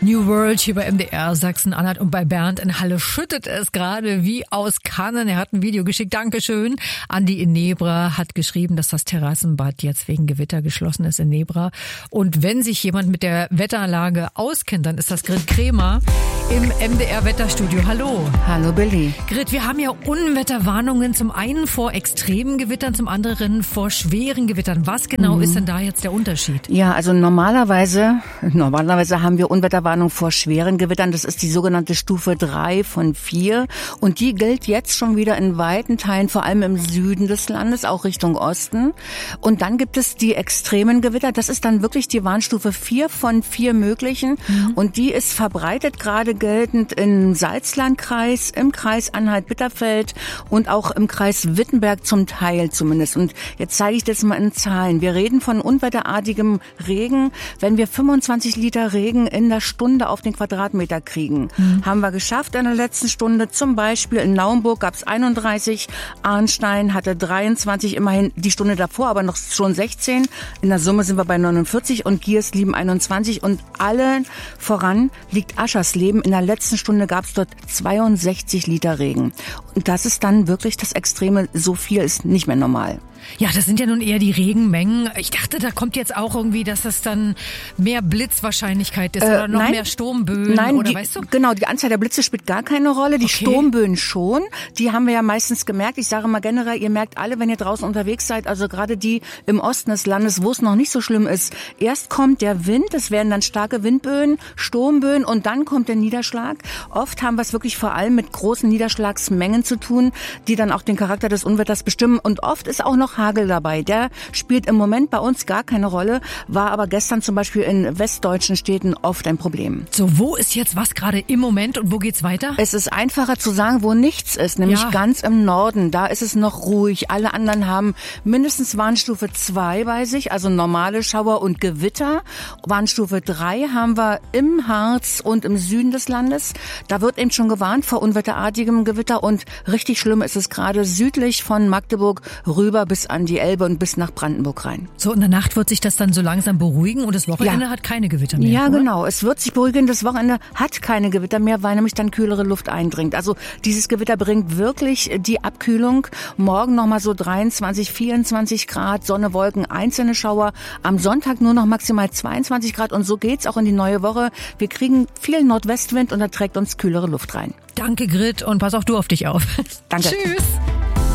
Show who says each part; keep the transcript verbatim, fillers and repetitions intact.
Speaker 1: New World hier bei M D R Sachsen-Anhalt und bei Bernd in Halle schüttet es gerade wie aus Kannen. Er hat ein Video geschickt. Dankeschön. Andi in Nebra hat geschrieben, dass das Terrassenbad jetzt wegen Gewitter geschlossen ist in Nebra. Und wenn sich jemand mit der Wetterlage auskennt, dann ist das Grit Kremer im M D R Wetterstudio. Hallo.
Speaker 2: Hallo Billy.
Speaker 1: Grit, wir haben ja Unwetterwarnungen, zum einen vor extremen Gewittern, zum anderen vor schweren Gewittern. Was genau mhm. ist denn da jetzt der Unterschied?
Speaker 2: Ja, also normalerweise, normalerweise haben wir Unwetterwarnung vor schweren Gewittern. Das ist die sogenannte Stufe drei von vier. Und die gilt jetzt schon wieder in weiten Teilen, vor allem im Süden des Landes, auch Richtung Osten. Und dann gibt es die extremen Gewitter. Das ist dann wirklich die Warnstufe vier von vier möglichen. Mhm. Und die ist verbreitet gerade geltend im Salzlandkreis, im Kreis Anhalt-Bitterfeld und auch im Kreis Wittenberg zum Teil zumindest. Und jetzt zeige ich das mal in Zahlen. Wir reden von unwetterartigem Regen. Wenn wir fünfundzwanzig Liter Regen in der Stunde auf den Quadratmeter kriegen, mhm. haben wir geschafft in der letzten Stunde. Zum Beispiel in Naumburg gab es einunddreißig, Arnstein hatte dreiundzwanzig, immerhin die Stunde davor, aber noch schon sechzehn. In der Summe sind wir bei neunundvierzig und Giersleben einundzwanzig. Und allen voran liegt Aschersleben. In der letzten Stunde gab es dort zweiundsechzig Liter Regen. Und das ist dann wirklich das Extreme. So viel ist nicht mehr normal.
Speaker 1: Ja, das sind ja nun eher die Regenmengen. Ich dachte, da kommt jetzt auch irgendwie, dass es dann mehr Blitzwahrscheinlichkeit ist äh, oder noch
Speaker 2: nein,
Speaker 1: mehr Sturmböen.
Speaker 2: Nein,
Speaker 1: oder
Speaker 2: die,
Speaker 1: weißt du?
Speaker 2: Genau, die Anzahl der Blitze spielt gar keine Rolle. Die okay. Sturmböen schon. Die haben wir ja meistens gemerkt. Ich sage mal generell, ihr merkt alle, wenn ihr draußen unterwegs seid, also gerade die im Osten des Landes, wo es noch nicht so schlimm ist. Erst kommt der Wind, es werden dann starke Windböen, Sturmböen und dann kommt der Niederschlag. Oft haben wir es wirklich vor allem mit großen Niederschlagsmengen zu tun, die dann auch den Charakter des Unwetters bestimmen. Und oft ist auch noch Hagel dabei. Der spielt im Moment bei uns gar keine Rolle, war aber gestern zum Beispiel in westdeutschen Städten oft ein Problem.
Speaker 1: So, wo ist jetzt was gerade im Moment und wo geht's weiter?
Speaker 2: Es ist einfacher zu sagen, wo nichts ist, nämlich ja. ganz im Norden. Da ist es noch ruhig. Alle anderen haben mindestens Warnstufe zwei bei sich, also normale Schauer und Gewitter. Warnstufe drei haben wir im Harz und im Süden des Landes. Da wird eben schon gewarnt vor unwetterartigem Gewitter und richtig schlimm ist es gerade südlich von Magdeburg rüber bis an die Elbe und bis nach Brandenburg rein.
Speaker 1: So, in der Nacht wird sich das dann so langsam beruhigen und das Wochenende ja. hat keine Gewitter mehr,
Speaker 2: Ja,
Speaker 1: oder?
Speaker 2: Genau. Es wird sich beruhigen. Das Wochenende hat keine Gewitter mehr, weil nämlich dann kühlere Luft eindringt. Also dieses Gewitter bringt wirklich die Abkühlung. Morgen nochmal so dreiundzwanzig, vierundzwanzig Grad, Sonne, Wolken, einzelne Schauer. Am Sonntag nur noch maximal zweiundzwanzig Grad und so geht's auch in die neue Woche. Wir kriegen viel Nordwestwind und da trägt uns kühlere Luft rein.
Speaker 1: Danke, Grit, und pass auch du auf dich auf.
Speaker 2: Danke.
Speaker 1: Tschüss.